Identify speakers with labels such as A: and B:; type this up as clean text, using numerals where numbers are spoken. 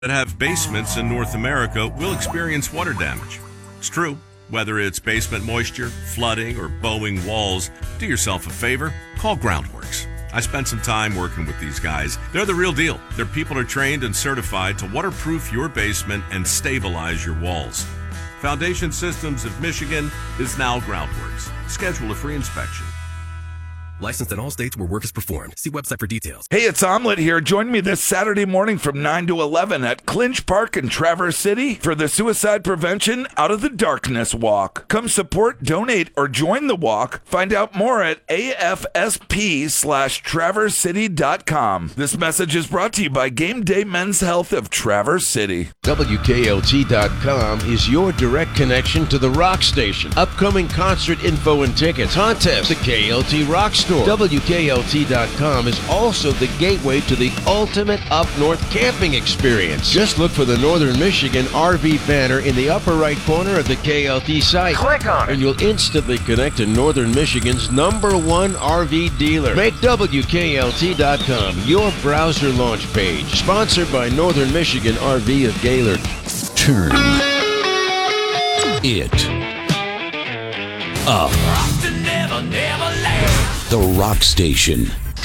A: that have basements in North America will experience water damage. It's true. Whether it's basement moisture, flooding, or bowing walls, do yourself a favor, call Groundworks. I spent some time working with these guys. They're the real deal. Their people are trained and certified to waterproof your basement and stabilize your walls. Foundation Systems of Michigan is now Groundworks. Schedule a free inspection.
B: Licensed in all states where work is performed. See website for details.
C: Hey, it's Omelet here. Join me this Saturday morning from 9 to 11 at Clinch Park in Traverse City for the Suicide Prevention Out of the Darkness Walk. Come support, donate, or join the walk. Find out more at afsp/traversecity.com. This message is brought to you by Game Day Men's Health of Traverse City.
D: WKLT.com is your direct connection to the rock station. Upcoming concert info and tickets, contests, the KLT Rock Store. WKLT.com is also the gateway to the ultimate up-north camping experience. Just look for the Northern Michigan RV banner in the upper right corner of the KLT site.
E: Click on it.
D: And you'll instantly connect to Northern Michigan's #1 RV dealer. Make WKLT.com your browser launch page. Sponsored by Northern Michigan RV of Gaylord.
F: Turn it up. The Rock Station.